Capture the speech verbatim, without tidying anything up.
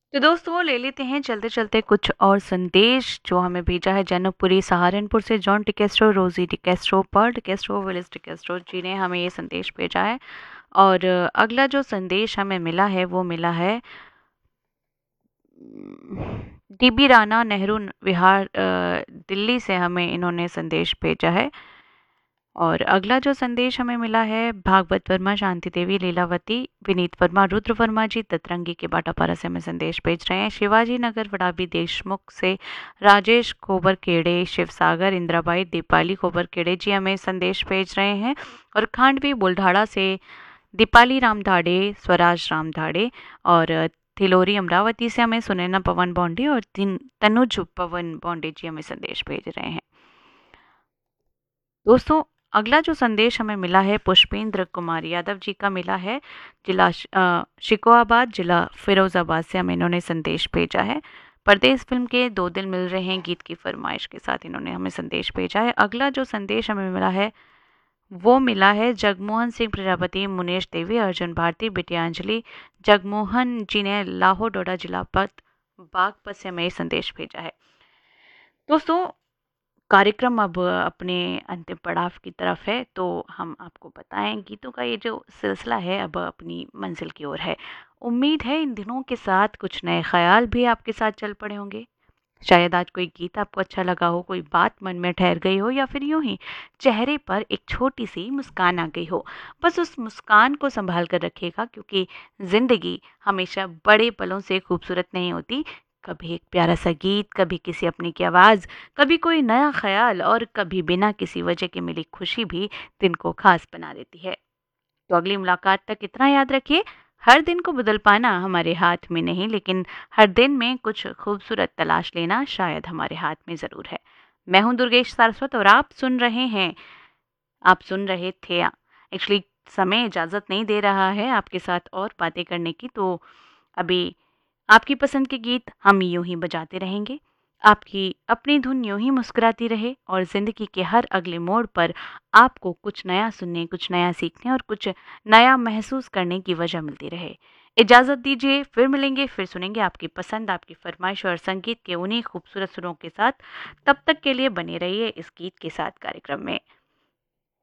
तो दोस्तों ले लेते हैं चलते चलते कुछ और संदेश जो हमें भेजा है जनकपुरी सहारनपुर से जॉन टिकेस्ट्रो, रोजी टिकेस्ट्रो, पर्ल टिकेस्ट्रो, विलिस टिकेस्ट्रो जी ने हमें ये संदेश भेजा है। और अगला जो संदेश हमें मिला है वो मिला है डीबी राणा नेहरू विहार अ, दिल्ली से हमें इन्होंने संदेश भेजा है। और अगला जो संदेश हमें मिला है भागवत वर्मा, शांति देवी, लीलावती, विनीत वर्मा, रुद्र वर्मा जी ततरंगी के बाटापारा से हमें संदेश भेज रहे हैं। शिवाजी नगर वडाबी देशमुख से राजेश खोबर केड़े, शिवसागर, इंदिराबाई, दीपाली खोबर केड़े जी हमें संदेश भेज रहे हैं। और खांडवी बुल्ढाड़ा से दीपाली राम धाड़े, स्वराज राम धाड़े और थिलोरी अमरावती से हमें सुनैना पवन बॉन्डे और तनुज पवन बॉन्डे जी हमें संदेश भेज रहे हैं। दोस्तों अगला जो संदेश हमें मिला है पुष्पेंद्र कुमार यादव जी का मिला है जिला अ, शिकोहाबाद, जिला फिरोजाबाद से हमें इन्होंने संदेश भेजा है। परदेश फिल्म के दो दिल मिल रहे हैं गीत की फरमाइश के साथ इन्होंने हमें संदेश भेजा है। अगला जो संदेश हमें मिला है वो मिला है जगमोहन सिंह प्रजापति, मुनेश देवी, अर्जुन भारती, बिटियांजलि। जगमोहन जी ने लाहौर डोडा जिला पत बागपत से हमें संदेश भेजा है। दोस्तों कार्यक्रम अब अपने अंतिम पड़ाव की तरफ है, तो हम आपको बताएं गीतों का ये जो सिलसिला है अब अपनी मंजिल की ओर है। उम्मीद है इन दिनों के साथ कुछ नए ख्याल भी आपके साथ चल पड़े होंगे। शायद आज कोई गीत आपको अच्छा लगा हो, कोई बात मन में ठहर गई हो या फिर यूं ही चेहरे पर एक छोटी सी मुस्कान आ गई हो। बस उस मुस्कान को संभाल कर रखिएगा क्योंकि ज़िंदगी हमेशा बड़े पलों से खूबसूरत नहीं होती। कभी एक प्यारा सा गीत, कभी किसी अपने की आवाज़, कभी कोई नया ख्याल और कभी बिना किसी वजह के मिली खुशी भी दिन को खास बना देती है। तो अगली मुलाकात तक इतना याद रखिए, हर दिन को बदल पाना हमारे हाथ में नहीं, लेकिन हर दिन में कुछ खूबसूरत तलाश लेना शायद हमारे हाथ में ज़रूर है। मैं हूं दुर्गेश सारस्वत और आप सुन रहे हैं आप सुन रहे थे एक्चुअली समय इजाज़त नहीं दे रहा है आपके साथ और बातें करने की, तो अभी आपकी पसंद के गीत हम यूं ही बजाते रहेंगे। आपकी अपनी धुन यूं ही मुस्कुराती रहे और ज़िंदगी के हर अगले मोड़ पर आपको कुछ नया सुनने, कुछ नया सीखने और कुछ नया महसूस करने की वजह मिलती रहे। इजाज़त दीजिए, फिर मिलेंगे, फिर सुनेंगे आपकी पसंद, आपकी फरमाइश और संगीत के उन्हीं खूबसूरत सुरों के साथ। तब तक के लिए बने रहिए इस गीत के साथ कार्यक्रम में।